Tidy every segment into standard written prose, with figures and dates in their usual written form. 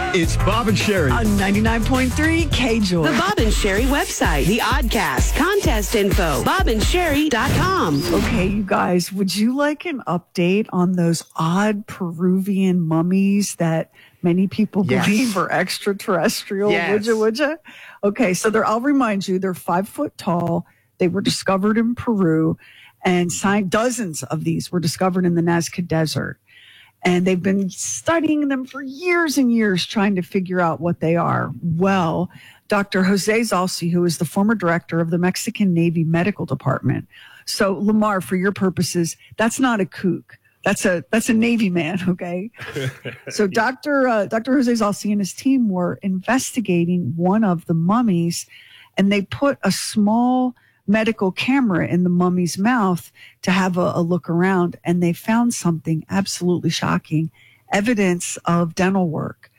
It's Bob and Sherry on 99.3 K-Joy. The Bob and Sherry website, the Oddcast, contest info, bobandsherry.com. Okay, you guys, would you like an update on those odd Peruvian mummies that many people believe are extraterrestrial? Yes. Would you? Okay, so I'll remind you, they're 5 foot tall. They were discovered in Peru, and dozens of these were discovered in the Nazca Desert. And they've been studying them for years and years, trying to figure out what they are. Well, Dr. Jose Zalci, who is the former director of the Mexican Navy Medical Department. So, Lamar, for your purposes, that's not a kook. That's a Navy man, okay? So Dr. Jose Zalci and his team were investigating one of the mummies, and they put a small medical camera in the mummy's mouth to have a look around, and they found something absolutely shocking, evidence of dental work,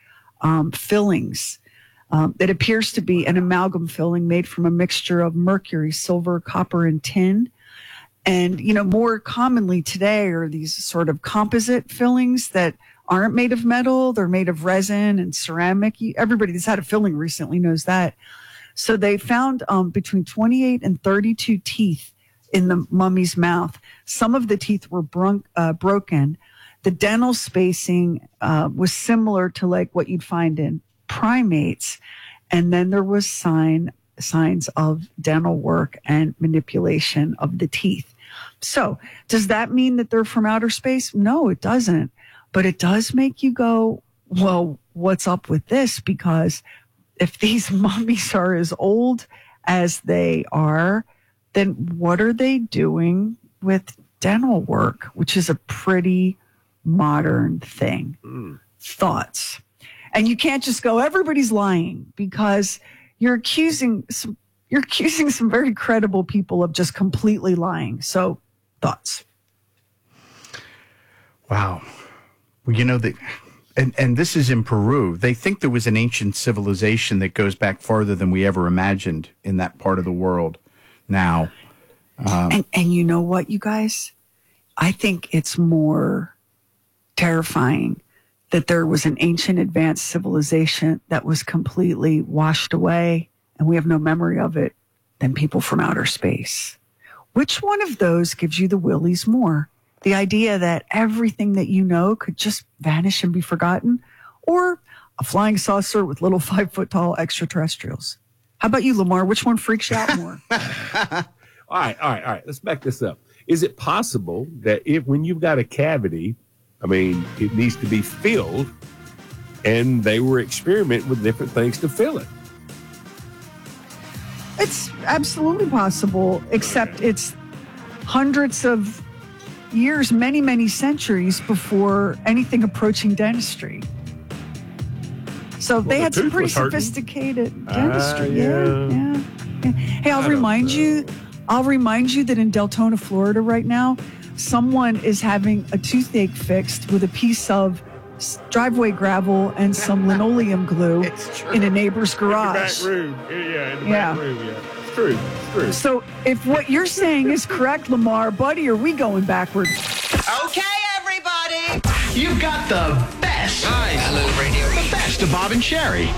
fillings. It appears to be an amalgam filling made from a mixture of mercury, silver, copper, and tin. And, more commonly today are these sort of composite fillings that aren't made of metal. They're made of resin and ceramic. Everybody that's had a filling recently knows that. So they found between 28 and 32 teeth in the mummy's mouth. Some of the teeth were broken. The dental spacing was similar to like what you'd find in primates. And then there was signs of dental work and manipulation of the teeth. So does that mean that they're from outer space? No, it doesn't. But it does make you go, well, what's up with this? Because if these mummies are as old as they are, then what are they doing with dental work, which is a pretty modern thing? Thoughts? And you can't just go, everybody's lying, because you're accusing some very credible people of just completely lying. So, thoughts? Wow. Well, And this is in Peru. They think there was an ancient civilization that goes back farther than we ever imagined in that part of the world now. And you know what, you guys? I think it's more terrifying that there was an ancient advanced civilization that was completely washed away and we have no memory of it than people from outer space. Which one of those gives you the willies more? The idea that everything that you know could just vanish and be forgotten, or a flying saucer with little 5 foot tall extraterrestrials? How about you, Lamar? Which one freaks you out more? All right. Let's back this up. Is it possible that when you've got a cavity, it needs to be filled, and they were experimenting with different things to fill it? It's absolutely possible, except it's hundreds of years, many, many centuries before anything approaching dentistry. So they had some pretty sophisticated dentistry. Yeah. Hey, I'll remind you that in Deltona, Florida right now, someone is having a toothache fixed with a piece of driveway gravel and some linoleum glue in a neighbor's garage. In the back room. It's true. So if what you're saying is correct, Lamar, buddy, are we going backwards? Okay, everybody. You've got the best. Hello, radio. The best of Bob and Sherry.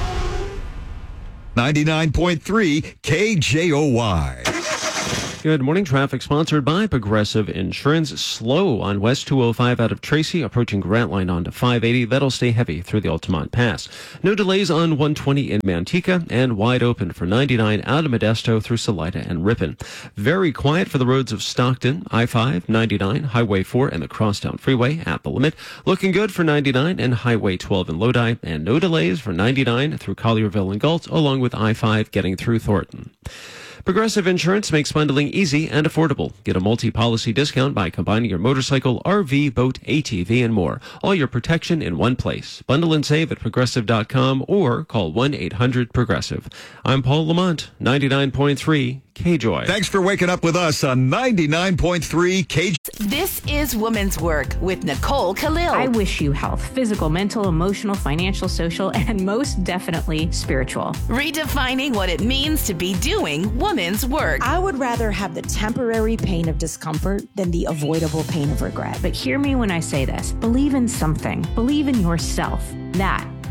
99.3 KJOY. Good morning. Traffic sponsored by Progressive Insurance. Slow on West 205 out of Tracy, approaching Grantline onto 580. That'll stay heavy through the Altamont Pass. No delays on 120 in Manteca, and wide open for 99 out of Modesto through Salida and Ripon. Very quiet for the roads of Stockton, I-5, 99, Highway 4, and the Crosstown Freeway at the limit. Looking good for 99 and Highway 12 in Lodi, and no delays for 99 through Collierville and Galt, along with I-5 getting through Thornton. Progressive Insurance makes bundling easy and affordable. Get a multi-policy discount by combining your motorcycle, RV, boat, ATV, and more. All your protection in one place. Bundle and save at Progressive.com or call 1-800-PROGRESSIVE. I'm Paul Lamont, 99.3 KJOY. Thanks for waking up with us on 99.3 KJOY. This is Women's Work with Nicole Khalil. I wish you health, physical, mental, emotional, financial, social, and most definitely spiritual. Redefining what it means to be doing women's work. I would rather have the temporary pain of discomfort than the avoidable pain of regret. But hear me when I say this. Believe in something. Believe in yourself. That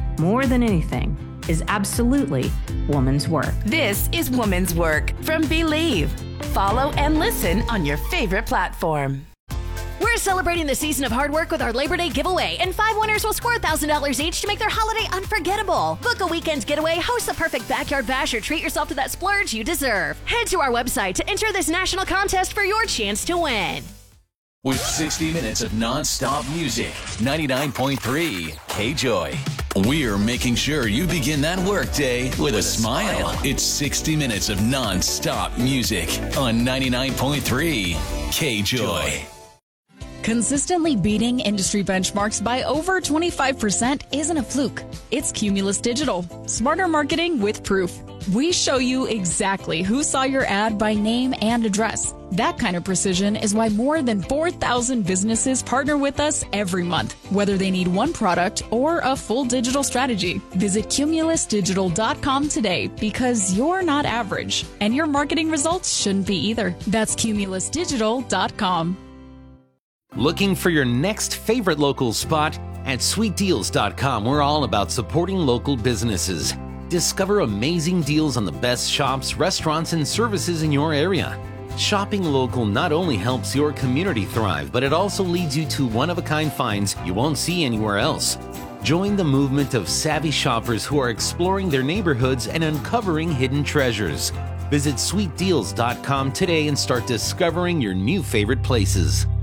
more than anything, is absolutely woman's work. This is Woman's Work from Believe. Follow and listen on your favorite platform. We're celebrating the season of hard work with our Labor Day giveaway, and 5 winners will score $1,000 each to make their holiday unforgettable. Book a weekend getaway, host the perfect backyard bash, or treat yourself to that splurge you deserve. Head to our website to enter this national contest for your chance to win. With 60 minutes of non-stop music, 99.3 K-Joy. We're making sure you begin that workday with a smile. It's 60 minutes of non-stop music on 99.3 K-Joy. Consistently beating industry benchmarks by over 25% isn't a fluke. It's Cumulus Digital. Smarter marketing with proof. We show you exactly who saw your ad by name and address. That kind of precision is why more than 4,000 businesses partner with us every month, whether they need one product or a full digital strategy. Visit cumulusdigital.com today, because you're not average, and your marketing results shouldn't be either. That's cumulusdigital.com. Looking for your next favorite local spot? At sweetdeals.com, we're all about supporting local businesses. Discover amazing deals on the best shops, restaurants, and services in your area. Shopping local not only helps your community thrive, but it also leads you to one-of-a-kind finds you won't see anywhere else. Join the movement of savvy shoppers who are exploring their neighborhoods and uncovering hidden treasures. Visit sweetdeals.com today and start discovering your new favorite places.